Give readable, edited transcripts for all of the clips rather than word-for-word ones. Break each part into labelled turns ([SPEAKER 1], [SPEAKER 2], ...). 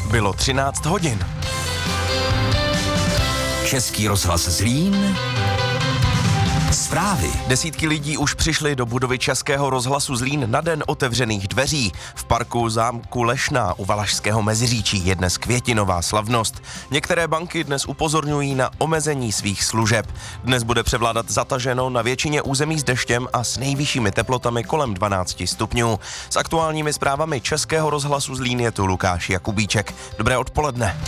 [SPEAKER 1] Bylo 13 hodin.
[SPEAKER 2] Český rozhlas Zlín. Zprávy.
[SPEAKER 1] Desítky lidí už přišly do budovy Českého rozhlasu Zlín na den otevřených dveří. V parku zámku Lešná u Valašského Meziříčí je dnes květinová slavnost. Některé banky dnes upozorňují na omezení svých služeb. Dnes bude převládat zataženo na většině území s deštěm a s nejvyššími teplotami kolem 12 stupňů. S aktuálními zprávami Českého rozhlasu Zlín je tu Lukáš Jakubíček. Dobré odpoledne.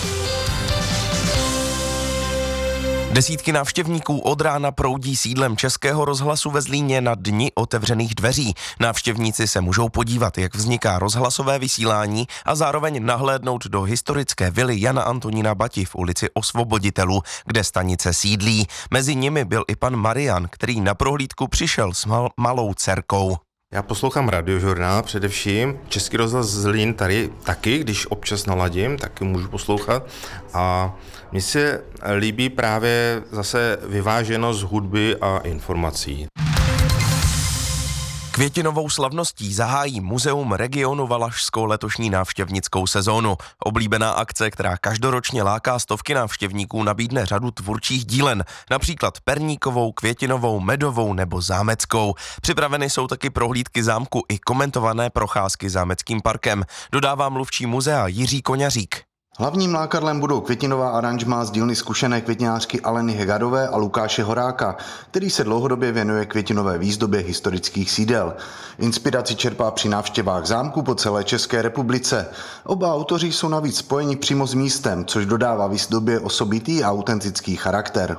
[SPEAKER 1] Desítky návštěvníků od rána proudí sídlem Českého rozhlasu ve Zlíně na dni otevřených dveří. Návštěvníci se můžou podívat, jak vzniká rozhlasové vysílání a zároveň nahlédnout do historické vily Jana Antonína Bati v ulici Osvoboditelů, kde stanice sídlí. Mezi nimi byl i pan Marian, který na prohlídku přišel s malou dcerkou.
[SPEAKER 3] Já poslouchám radiožurnál především, Český rozhlas Zlín tady taky, když občas naladím, taky můžu poslouchat a mně se líbí právě zase vyváženost hudby a informací.
[SPEAKER 1] Květinovou slavností zahájí Muzeum regionu Valašsko letošní návštěvnickou sezónu. Oblíbená akce, která každoročně láká stovky návštěvníků, nabídne řadu tvůrčích dílen, například perníkovou, květinovou, medovou nebo zámeckou. Připraveny jsou taky prohlídky zámku i komentované procházky zámeckým parkem, dodává mluvčí muzea Jiří Koňařík.
[SPEAKER 4] Hlavním lákadlem budou květinová aranžmá z dílny zkušené květinářky Aleny Hegadové a Lukáše Horáka, který se dlouhodobě věnuje květinové výzdobě historických sídel. Inspiraci čerpá při návštěvách zámku po celé České republice. Oba autoři jsou navíc spojeni přímo s místem, což dodává výzdobě osobitý a autentický charakter.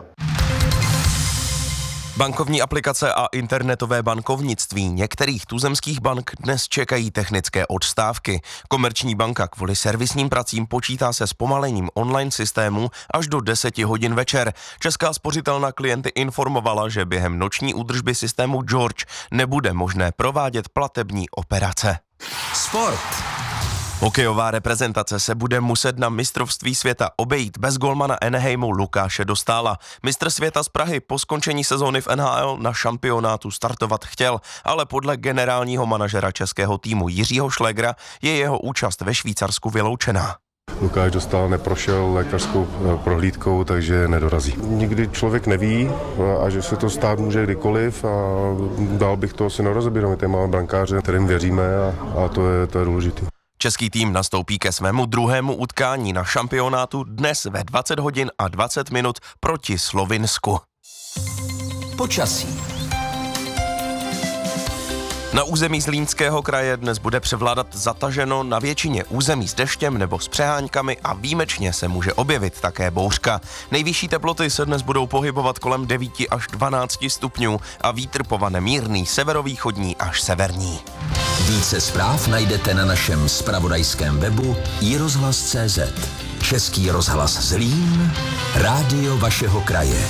[SPEAKER 1] Bankovní aplikace a internetové bankovnictví některých tuzemských bank dnes čekají technické odstávky. Komerční banka kvůli servisním pracím počítá se zpomalením online systému až do 10 hodin večer. Česká spořitelna klienty informovala, že během noční údržby systému George nebude možné provádět platební operace.
[SPEAKER 2] Sport.
[SPEAKER 1] Hokejová reprezentace se bude muset na mistrovství světa obejít bez golmana Anaheimu Lukáše Dostála. Mistr světa z Prahy po skončení sezóny v NHL na šampionátu startovat chtěl, ale podle generálního manažera českého týmu Jiřího Šlegra je jeho účast ve Švýcarsku vyloučená.
[SPEAKER 5] Lukáš Dostál neprošel lékařskou prohlídkou, takže nedorazí. Nikdy člověk neví a že se to stát může kdykoliv a dál bych to asi nerozebíral. My máme brankáře, kterým věříme a to je důležité.
[SPEAKER 1] Český tým nastoupí ke svému druhému utkání na šampionátu dnes ve 20 hodin a 20 minut proti Slovinsku.
[SPEAKER 2] Počasí.
[SPEAKER 1] Na území Zlínského kraje dnes bude převládat zataženo na většině území s deštěm nebo s přeháňkami a výjimečně se může objevit také bouřka. Nejvyšší teploty se dnes budou pohybovat kolem 9 až 12 stupňů a vítr povane mírný severovýchodní až severní.
[SPEAKER 2] Více zpráv najdete na našem zpravodajském webu iRozhlas.cz. Český rozhlas Zlín, rádio vašeho kraje.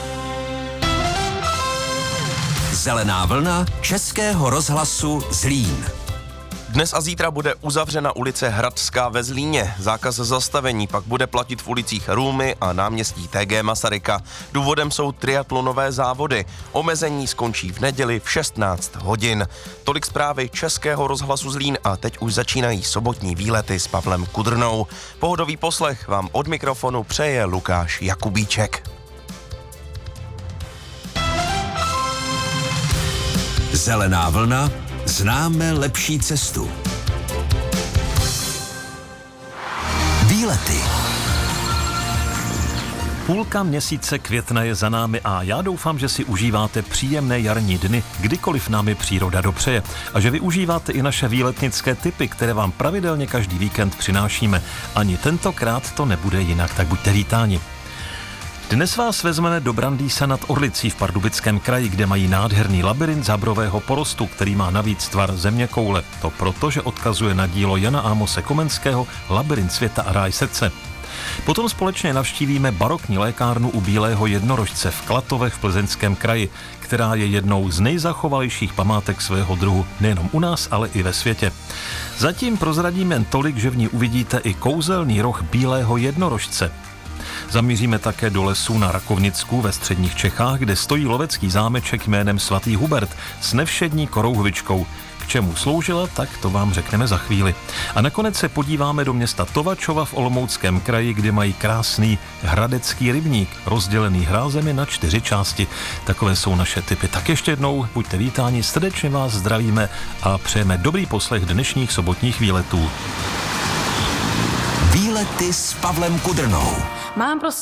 [SPEAKER 2] Zelená vlna Českého rozhlasu Zlín.
[SPEAKER 1] Dnes a zítra bude uzavřena ulice Hradská ve Zlíně. Zákaz zastavení pak bude platit v ulicích Růmy a náměstí TG Masaryka. Důvodem jsou triatlonové závody. Omezení skončí v neděli v 16 hodin. Tolik zprávy Českého rozhlasu Zlín a teď už začínají sobotní výlety s Pavlem Kudrnou. Pohodový poslech vám od mikrofonu přeje Lukáš Jakubíček.
[SPEAKER 2] Zelená vlna, známe lepší cestu. Výlety.
[SPEAKER 6] Půlka měsíce května je za námi a já doufám, že si užíváte příjemné jarní dny, kdykoliv námi příroda dopřeje a že využíváte i naše výletnické tipy, které vám pravidelně každý víkend přinášíme. Ani tentokrát to nebude jinak, tak buďte vítáni. Dnes vás vezmeme do Brandýsa nad Orlicí v Pardubickém kraji, kde mají nádherný labyrint zábrového porostu, který má navíc tvar zeměkoule. To proto, že odkazuje na dílo Jana Amose Komenského Labyrint světa a ráj srdce. Potom společně navštívíme barokní lékárnu u Bílého jednorožce v Klatovech v Plzeňském kraji, která je jednou z nejzachovalejších památek svého druhu nejenom u nás, ale i ve světě. Zatím prozradím jen tolik, že v ní uvidíte i kouzelný roh Bílého jednorožce. Zamíříme také do lesů na Rakovnicku ve středních Čechách, kde stojí lovecký zámeček jménem Svatý Hubert s nevšední korouhvičkou, čemu sloužila, tak to vám řekneme za chvíli. A nakonec se podíváme do města Tovačova v Olomouckém kraji, kde mají krásný hradecký rybník, rozdělený hrázemi na 4 části. Takové jsou naše tipy. Tak ještě jednou buďte vítáni, srdečně vás zdravíme a přejeme dobrý poslech dnešních sobotních výletů.
[SPEAKER 2] Výlety s Pavlem Kudrnou.
[SPEAKER 7] Mám